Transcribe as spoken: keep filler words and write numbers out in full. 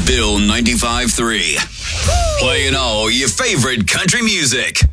Bill ninety-five three. Playing all your favorite country music.